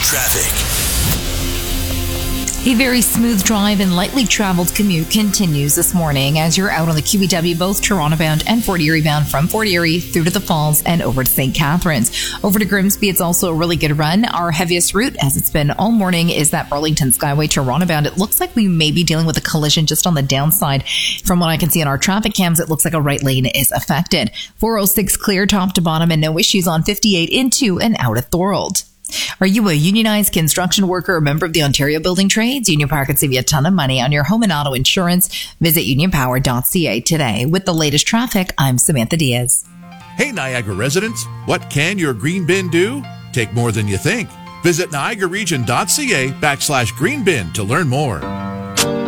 Traffic. A very smooth drive and lightly traveled commute continues this morning as you're out on the QEW, both Toronto bound and Fort Erie bound, from Fort Erie through to the Falls and over to St. Catharines. Over to Grimsby, it's also a really good run. Our heaviest route, as it's been all morning, is that Burlington Skyway Toronto bound. It looks like we may be dealing with a collision just on the downside. From what I can see on our traffic cams, it looks like a right lane is affected. 406 clear top to bottom and no issues on 58 into and out of Thorold. Are you a unionized construction worker or member of the Ontario Building Trades? Union Power can save you a ton of money on your home and auto insurance. Visit unionpower.ca today. With the latest traffic, I'm Samantha Diaz. Hey, Niagara residents, what can your green bin do? Take more than you think. Visit niagararegion.ca/greenbin to learn more.